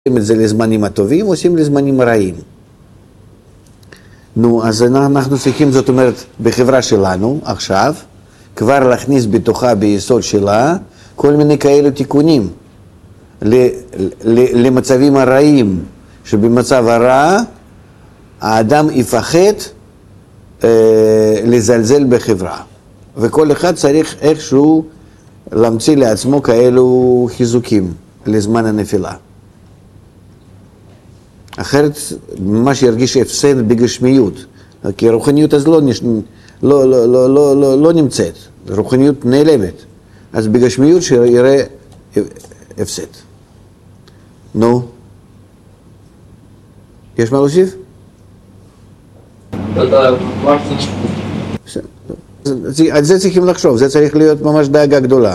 את זה לזמנים הטובים, עושים לזמנים הרעים. נו, אז אנחנו צריכים, זאת אומרת, בחברה שלנו, עכשיו, כבר להכניס בתוכה, ביסוד שלה, כל מיני כאלו תיקונים למצבים הרעים, שבמצב הרע, האדם יפחד לזלזל בחברה. וכל אחד צריך איכשהו להמציא לעצמו כאלו חיזוקים לזמן הנפילה. אחרת ממש ירגיש הפסד בגשמיות, כי הרוחניות אז לא נמצאת, רוחניות נעלמת, אז בגשמיות שיראה הפסד. נו, יש מה להוסיף? על זה צריכים לחשוב, זה צריך להיות ממש דאגה גדולה.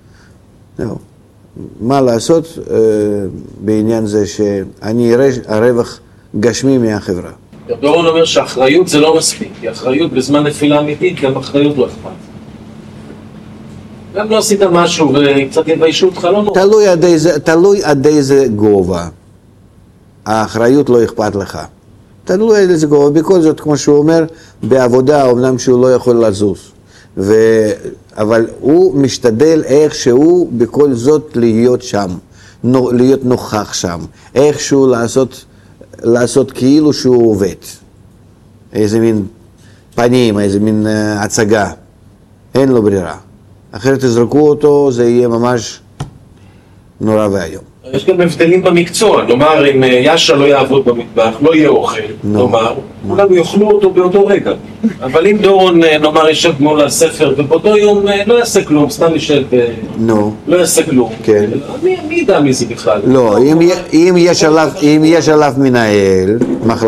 מה לעשות בעניין זה שאני אראה הרווח גשמי מהחברה. דורון אומר שהאחריות זה לא מספיק, כי האחריות בזמן נפילה אמיתית, גם אחריות לא אכפת. גם לא עשית משהו וקצת יביישו אותך, לא נורא. תלוי עד איזה גובה. האחריות לא אכפת לך. תלוי עד איזה גובה. בכל זאת, כמו שהוא אומר, בעבודה, אמנם שהוא לא יכול לזוז. אבל הוא משתדל איכשהו בכל זאת להיות שם, להיות נוכח שם, איכשהו לעשות כאילו שהוא עובד. איזה מין פנים, איזה מין הצגה. אין לו ברירה. אחרת תזרקו אותו, זה יהיה ממש נורא והיום. יש גם הבדלים במקצוע, נאמר אם יאשה לא יעבוד במטבח, לא יהיה אוכל, נאמר, כולם יאכלו אותו באותו רגע. אבל אם דורון, נאמר, ישב מול הספר, ובאותו יום לא יעשה כלום, סתם ישב, לא יעשה כלום. כן. מי ידע מי זה בכלל? לא, אם יש עליו מנהל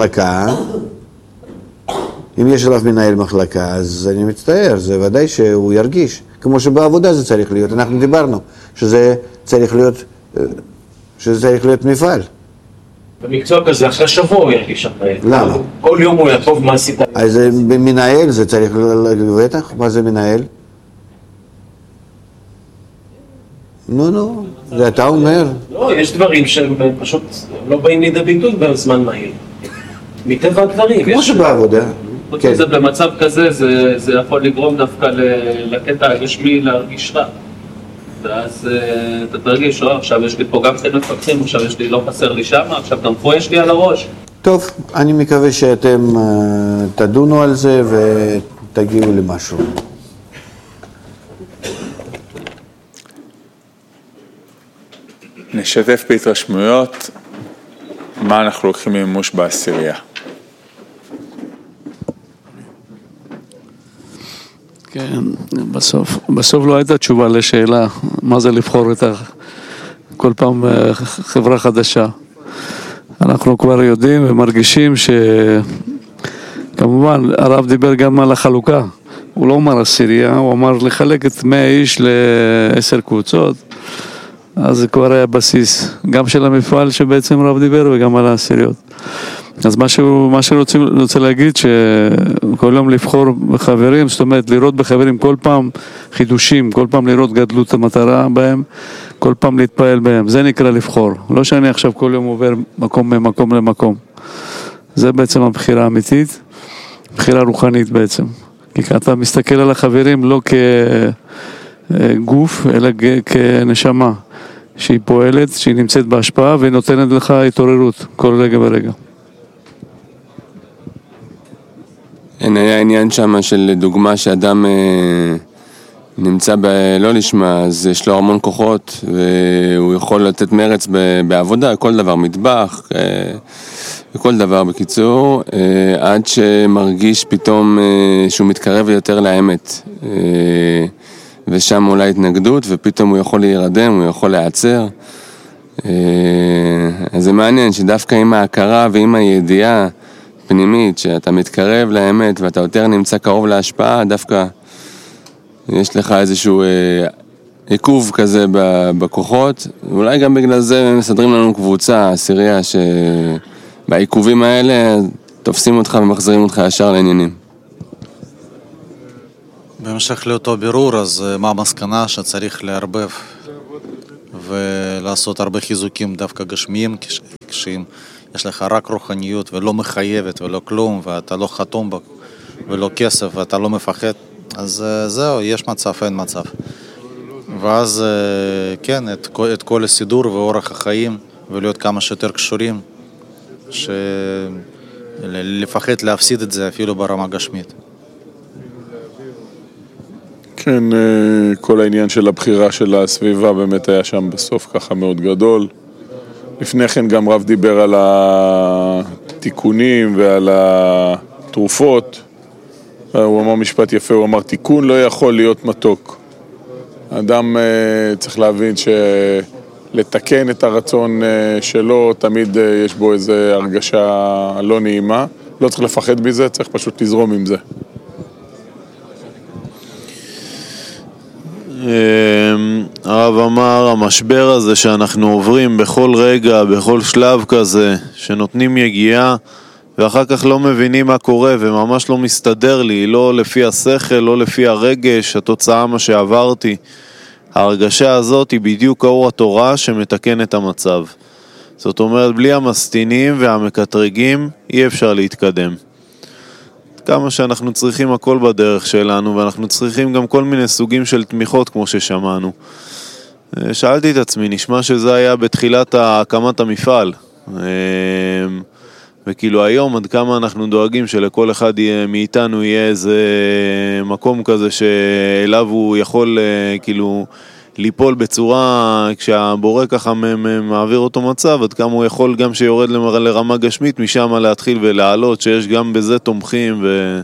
מחלקה, אז אני מצטער, זה ודאי שהוא ירגיש. כמו שבעבודה זה צריך להיות, אנחנו דיברנו, שזה צריך להיות מפעל. במקצוע כזה, אחרי שבוע הוא ירגיש אחרי. למה? כל יום הוא יטוב מה עשית. אז מנהל זה צריך, בטח, מה זה מנהל? נו, זה אתה אומר. לא, יש דברים שהם פשוט לא באים לידי ביטוי בזמן מהיר. מטבע הדברים. כמו שבעבודה. חוץ מזה, במצב כזה, זה יכול לגרום דווקא לקטע הגשמי להרגיש רע. ואז אתה תרגיש, עכשיו יש לי פה גם כן מפקחים, עכשיו יש לי, לא חסר לי שם, עכשיו גם פה יש לי על הראש. טוב, אני מקווה שאתם תדונו על זה ותגיעו למשהו. נשתף בהתרשמויות, מה אנחנו לוקחים למימוש בעשירייה. כן, בסוף לא הייתה תשובה לשאלה, מה זה לבחור כל פעם חברה חדשה. אנחנו כבר יודעים ומרגישים כמובן הרב דיבר גם על החלוקה, הוא לא אמר עשירייה, הוא אמר לחלק את 100 איש ל10 קבוצות, אז זה כבר היה בסיס, גם של המפעל שבעצם הרב דיבר וגם על העשיריות. אז מה שרוצה להגיד שכל יום לבחור בחברים, זאת אומרת לראות בחברים כל פעם חידושים, כל פעם לראות גדלות המטרה בהם, כל פעם להתפעל בהם, זה נקרא לבחור. לא שאני עכשיו כל יום עובר ממקום למקום. זה בעצם הבחירה האמיתית, בחירה רוחנית בעצם. כי אתה מסתכל על החברים לא כגוף, אלא כנשמה, שהיא פועלת, שהיא נמצאת בהשפעה והיא נותנת לך התעוררות כל רגע ורגע. היה עניין שם של דוגמה שאדם נמצא לא לשמה, אז יש לו המון כוחות והוא יכול לתת מרץ בעבודה, כל דבר, מטבח, וכל דבר בקיצור, עד שמרגיש פתאום שהוא מתקרב יותר לאמת, ושם אולי התנגדות ופתאום הוא יכול להירדם, הוא יכול להיעצר. אז זה מעניין שדווקא עם ההכרה ועם הידיעה פנימית, שאתה מתקרב לאמת ואתה יותר נמצא קרוב להשפעה, דווקא יש לך איזשהו עיכוב כזה בכוחות, אולי גם בגלל זה מסדרים לנו קבוצה, עשירייה, שבעיכובים האלה תופסים אותך ומחזירים אותך ישר לעניינים. בהמשך לאותו בירור, אז מה המסקנה שצריך לערבב ולעשות הרבה חיזוקים דווקא גשמיים, כשאם יש לך רק רוחניות ולא מחייבת ולא כלום, ואתה לא חתום בה ולא כסף ואתה לא מפחד, אז זהו, יש מצב, אין מצב. ואז כן, את כל הסידור ואורח החיים, ולהיות כמה שיותר קשורים, לפחד להפסיד את זה אפילו ברמה גשמית. כן, כל העניין של הבחירה של הסביבה באמת היה שם בסוף ככה מאוד גדול. לפני כן גם רב דיבר על התיקונים ועל התרופות. הוא אמר משפט יפה, הוא אמר תיקון לא יכול להיות מתוק. האדם צריך להבין שלתקן את הרצון שלו, תמיד יש בו איזו הרגשה לא נעימה. לא צריך לפחד בזה, צריך פשוט לזרום עם זה. הרב אמר, המשבר הזה שאנחנו עוברים בכל רגע, בכל שלב כזה, שנותנים יגיעה ואחר כך לא מבינים מה קורה וממש לא מסתדר לי, לא לפי השכל, לא לפי הרגש, התוצאה מה שעברתי. ההרגשה הזאת היא בדיוק האור התורה שמתקן את המצב. זאת אומרת, בלי המסתינים והמקטרגים אי אפשר להתקדם. כמה שאנחנו צריכים הכל בדרך שלנו, ואנחנו צריכים גם כל מיני סוגים של תמיכות כמו ששמענו. שאלתי את עצמי, נשמע שזה היה בתחילת הקמת המפעל. וכאילו היום עד כמה אנחנו דואגים שלכל אחד מאיתנו יהיה איזה מקום כזה שאליו הוא יכול כאילו ליפול בצורה, כשהבורא ככה מעביר אותו מצב, עד כמה הוא יכול גם שיורד לרמה גשמית, משם להתחיל ולעלות, שיש גם בזה תומכים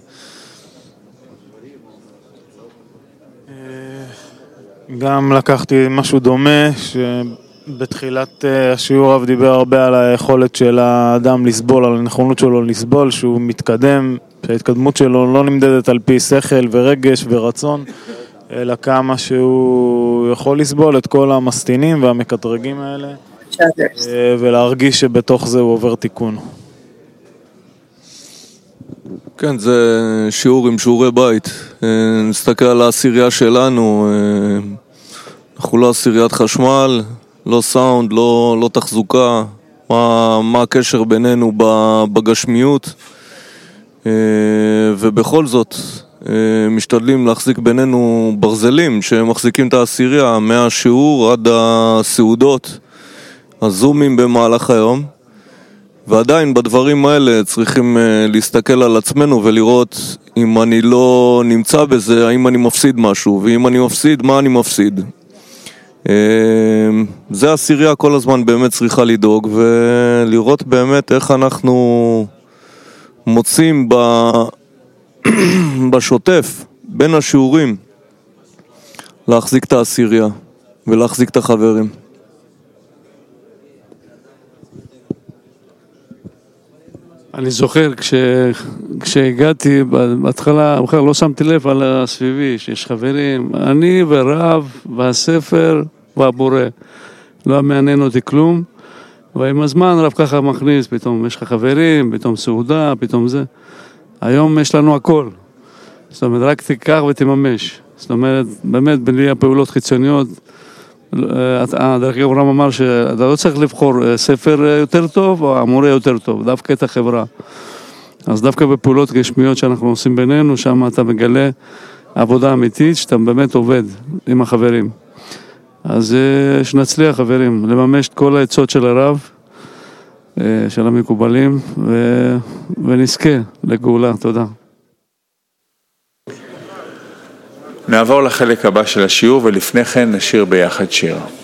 גם לקחתי משהו דומה, שבתחילת השיעור רב דיבר הרבה על היכולת של האדם לסבול, על הנכונות שלו לסבול, שהוא מתקדם, שההתקדמות שלו לא נמדדת על פי שכל ורגש ורצון, אלא כמה שהוא יכול לסבול את כל המסתינים והמקטרגים האלה, ולהרגיש שבתוך זה הוא עובר תיקון. כן, זה שיעור עם שיעורי בית. נסתכל על העשירייה שלנו, אנחנו לא עשיריית חשמל, לא סאונד, לא תחזוקה, מה הקשר בינינו בגשמיות, ובכל זאת משתדלים להחזיק בינינו ברזלים שמחזיקים את העשירייה מהשיעור עד הסעודות, הזומים במהלך היום. ועדיין בדברים האלה צריכים להסתכל על עצמנו ולראות אם אני לא נמצא בזה, האם אני מפסיד משהו, ואם אני מפסיד, מה אני מפסיד. זה העשירייה כל הזמן באמת צריכה לדאוג, ולראות באמת איך אנחנו מוצאים בשוטף בין השיעורים להחזיק את העשירייה ולהחזיק את החברים. אני זוכר כשהגעתי בהתחלה, בכלל לא שמתי לב על הסביבי, שיש חברים, אני ורב והספר והבורא. לא מעניין אותי כלום, ועם הזמן רב ככה מכניס, פתאום יש לך חברים, פתאום סעודה, פתאום זה. היום יש לנו הכל. זאת אומרת, רק תיקח ותממש. זאת אומרת, באמת, בלי הפעולות חיצוניות, דרך אברהם אמר שאתה לא צריך לבחור ספר יותר טוב או המורה יותר טוב, דווקא את החברה. אז דווקא בפעולות גשמיות שאנחנו עושים בינינו, שם אתה מגלה עבודה אמיתית שאתה באמת עובד עם החברים. אז שנצליח חברים, לממש את כל העצות של הרב, של המקובלים, ונזכה לגאולה. תודה. נעבור לחלק הבא של השיעור, ולפני כן נשיר ביחד שיר.